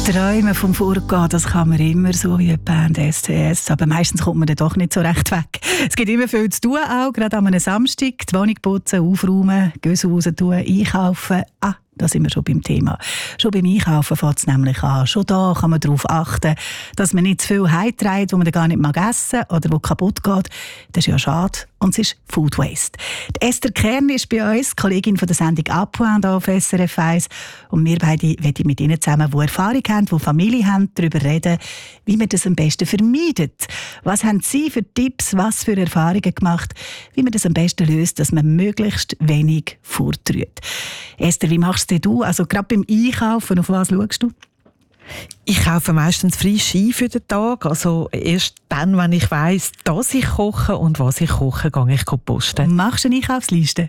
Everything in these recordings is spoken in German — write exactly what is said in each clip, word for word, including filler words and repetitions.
Träumen vom Vorgehen, das kann man immer so wie eine Band S C S, aber meistens kommt man dann doch nicht so recht weg. Es gibt immer viel zu tun, auch gerade an einem Samstag. Die Wohnung putzen, aufräumen, Göse raus tun, einkaufen. Ah, da sind wir schon beim Thema. Schon beim Einkaufen fängt es nämlich an. Schon da kann man darauf achten, dass man nicht zu viel heimträgt, wo man dann gar nicht mag essen oder wo kaputt geht. Das ist ja schade. Und es ist Food Waste. Die Esther Kern ist bei uns, Kollegin von der Sendung «Appoint» auf S R F eins. Und wir beide wollen mit Ihnen zusammen, die Erfahrung haben, die Familie haben, darüber reden, wie man das am besten vermeidet. Was haben Sie für Tipps, was für Erfahrungen gemacht, wie man das am besten löst, dass man möglichst wenig fortrührt? Esther, wie machst du? Also gerade beim Einkaufen, auf was schaust du? Ich kaufe meistens frisch ein für den Tag. Also erst dann, wenn ich weiss, dass ich koche und was ich koche, gehe ich posten. Machst du eine Einkaufsliste?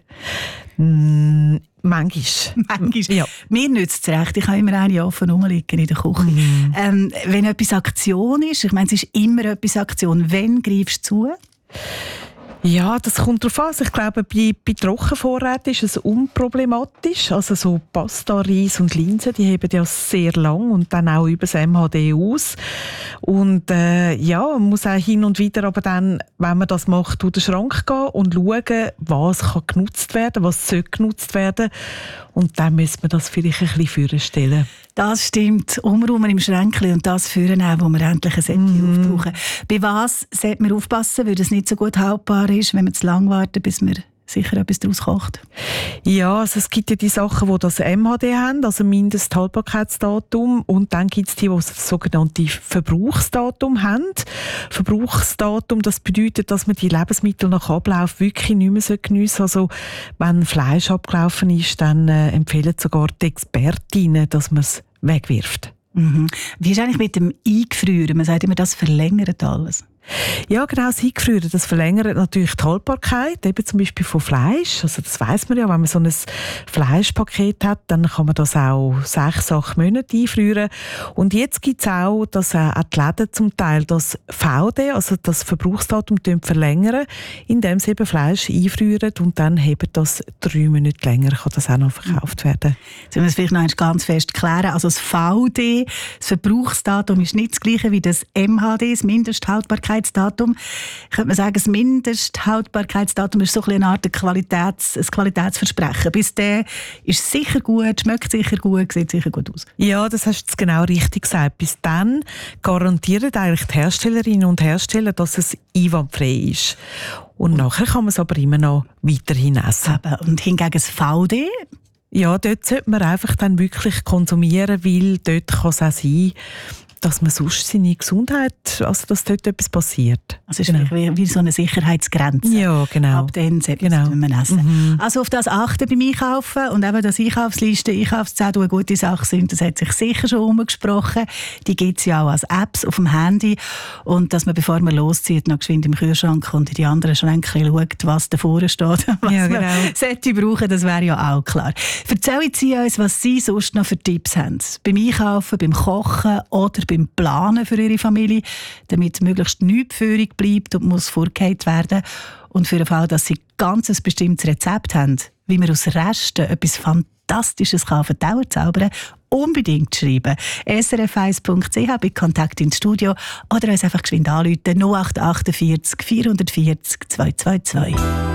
Mm, manchmal. Manchmal. Ja. Mir nützt es recht. Ich habe immer eine offen rumliegen in der Küche. Mm. Ähm, wenn etwas Aktion ist, ich meine, es ist immer etwas Aktion, wann greifst du zu? Ja, das kommt darauf an. Also ich glaube, bei, bei Trockenvorräten ist es unproblematisch. Also so Pasta, Reis und Linsen, die heben ja sehr lang und dann auch über das M H D aus. Und äh, ja, man muss auch hin und wieder aber dann, wenn man das macht, durch den Schrank gehen und schauen, was kann genutzt werden, was soll genutzt werden. Und dann müssen wir das vielleicht ein bisschen vorstellen. Das stimmt. Umräumen im Schränkchen und das führen auch, wo wir endlich ein Säckchen mm. aufbrauchen. Bei was sollte man aufpassen, weil es nicht so gut haltbar ist, wenn wir zu lange warten, bis wir sicher etwas daraus kocht? Ja, also es gibt ja die Sachen, die das M H D haben, also Mindesthaltbarkeitsdatum, und dann gibt es die, die das sogenannte Verbrauchsdatum haben. Verbrauchsdatum, das bedeutet, dass man die Lebensmittel nach Ablauf wirklich nicht mehr geniessen soll. Also wenn Fleisch abgelaufen ist, dann äh, empfehlen sogar die Expertinnen, dass man es wegwirft. Mhm. Wie ist eigentlich mit dem Eingefrieren? Man sagt immer, das verlängert alles. Ja, genau, das Eingefrieren, das verlängert natürlich die Haltbarkeit, eben zum Beispiel von Fleisch. Also das weiss man ja, wenn man so ein Fleischpaket hat, dann kann man das auch sechs, acht Monate einfrieren. Und jetzt gibt es auch, dass äh, auch die Läden zum Teil das V D, also das Verbrauchsdatum, verlängern, indem sie eben Fleisch einfrieren und dann eben das drei Monate länger kann das auch noch verkauft werden. Jetzt müssen wir es vielleicht noch ganz fest klären. Also das V D, das Verbrauchsdatum, ist nicht das gleiche wie das M H D, das Mindesthaltbarkeitsdatum. Könnte man sagen, das Mindesthaltbarkeitsdatum ist so ein eine Art Qualitäts-, ein Qualitätsversprechen. Bis der ist sicher gut, schmeckt sicher gut, sieht sicher gut aus. Ja, das hast du genau richtig gesagt. Bis dann garantieren eigentlich die Herstellerinnen und Hersteller, dass es einwandfrei ist. Und, und nachher kann man es aber immer noch weiterhin essen. Und hingegen das V D? Ja, dort sollte man einfach dann wirklich konsumieren, weil dort kann es auch sein, dass man sonst seine Gesundheit, also dass dort etwas passiert. Also es ist genau. wie, wie so eine Sicherheitsgrenze. Ja, genau. Ab dann sollte genau. man essen. Mhm. Also auf das achten beim Einkaufen und eben, dass Einkaufslisten, Einkaufszettel eine gute Sache sind, das hat sich sicher schon umgesprochen. Die gibt es ja auch als Apps auf dem Handy. Und dass man, bevor man loszieht, noch geschwind im Kühlschrank und in die anderen Schränke schaut, was da vorne steht, was ja, genau. man sollte brauchen, das wäre ja auch klar. Erzählen Sie uns, was Sie sonst noch für Tipps haben. Beim Einkaufen, beim Kochen oder beim Planen für Ihre Familie, damit möglichst nichts Führung bleibt und muss vorgeheizt werden. Und für den Fall, dass Sie ganz ein bestimmtes Rezept haben, wie man aus Resten etwas Fantastisches kann auf den Teller zaubern, unbedingt schreiben. S R F eins Punkt C H bei Kontakt ins Studio oder uns einfach geschwind anrufen null acht acht vier vier vier null zwei zwei zwei.